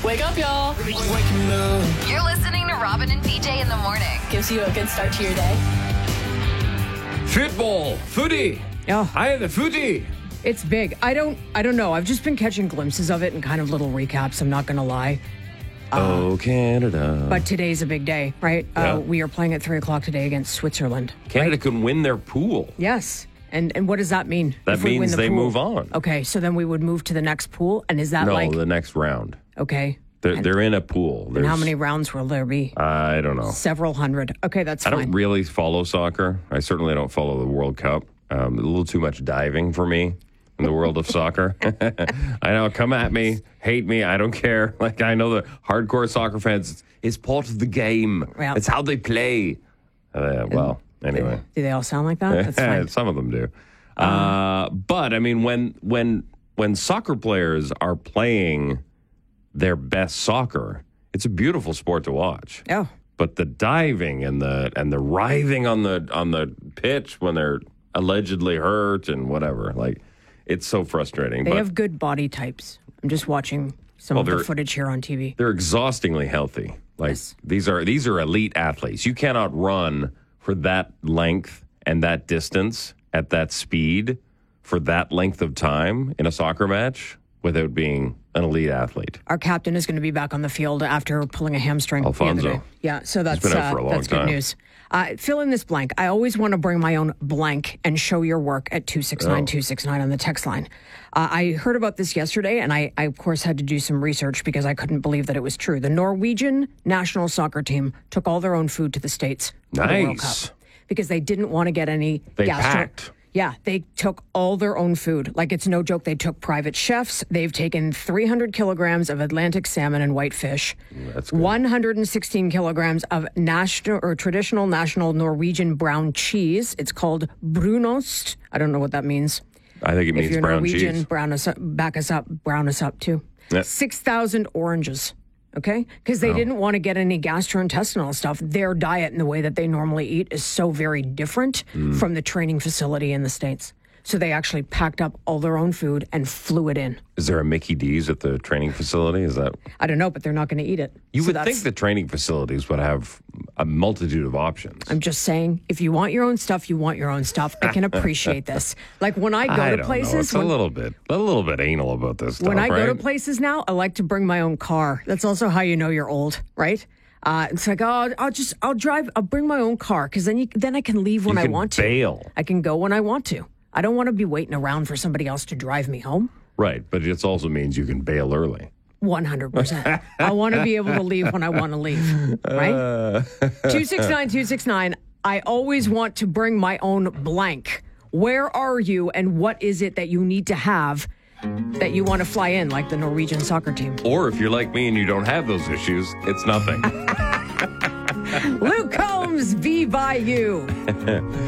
Wake up, y'all. You're listening to Robin and PJ in the morning. Gives you a good start to your day. Football. Footy. Oh, Hi, the footy. it's big. I don't know. I've just been catching glimpses of it and kind of little recaps. I'm not going to lie. Oh, Canada. But today's a big day, right? Yeah. We are playing at 3 o'clock today against Switzerland. Canada can win their pool. Yes. And what does that mean? That if we win means the they pool? move on. Okay, so then we would move to the next pool. And is that No, like... the next round. Okay. They're in a pool. And how many rounds will there be? I don't know. Several hundred. Okay, that's I fine. don't really follow soccer. I certainly don't follow the World Cup. A little too much diving for me in the world of soccer. I know, come at me, hate me, I don't care. Like, I know the hardcore soccer fans, it's part of the game. Yeah. It's how they play. Well, anyway. Do they all sound like that? That's fine. Some of them do. But, I mean, when soccer players are playing their best soccer, it's a beautiful sport to watch. Oh. But the diving and the writhing on the pitch when they're allegedly hurt and whatever, like, it's so frustrating. They But have good body types. I'm just watching some of the footage here on TV. they're exhaustingly healthy. Like, Yes. these are elite athletes. You cannot run for that length and that distance at that speed for that length of time in a soccer match without being an elite athlete. Our captain is going to be back on the field after pulling a hamstring. the other Alfonso. day. Yeah, so that's been out for a long that's good time. news. Fill in this blank. I always want to bring my own blank and show your work at 269-269 on the text line. I heard about this yesterday, and I, of course, had to do some research because I couldn't believe that it was true. The Norwegian national soccer team took all their own food to the States for the World Nice. Cup because they didn't want to get any They packed. Yeah, they took all their own food. Like, it's no joke. They took private chefs. They've taken 300 kilograms of Atlantic salmon and whitefish, That's good. 116 kilograms of traditional national Norwegian brown cheese. It's called brunost. I don't know what that means. I think it If means you're brown Norwegian, cheese. back us up, brown us up too. Yeah. 6,000 oranges. Okay? Because they didn't want to get any gastrointestinal stuff. Their diet and the way that they normally eat is so very different from the training facility in the States. So they actually packed up all their own food and flew it in. Is there a Mickey D's at the training facility? Is that... I don't know, but they're not going to eat it. You So would that's- think the training facilities would have a multitude of options. I'm just saying, if you want your own stuff, you want your own stuff. I can appreciate this. Like when I go I to don't places, know. It's a little bit anal about this stuff, when I go to right? places now, I like to bring my own car. That's also how you know you're old, right? It's like, I'll drive. I'll bring my own car because then I can leave when You I can want to. bail. I can go when I want to. I don't want to be waiting around for somebody else to drive me home. Right, but it also means you can bail early. 100%. I want to be able to leave when I want to leave, right? 269-269. I always want to bring my own blank. Where are you and what is it that you need to have that you want to fly in like the Norwegian soccer team? Or if you're like me and you don't have those issues, it's nothing. Luke Combs, Be By You.